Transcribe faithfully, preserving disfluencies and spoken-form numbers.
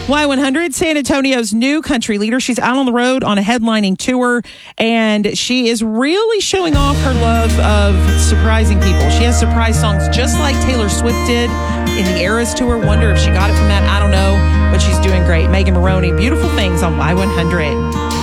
Y one hundred, San Antonio's new country leader. She's out on the road on a headlining tour, and she is really showing off her love of surprising people. She has surprise songs just like Taylor Swift did in the Eras tour. Wonder if she got it from that. I don't know, but she's doing great. Megan Maroney, Beautiful Things on Y one hundred.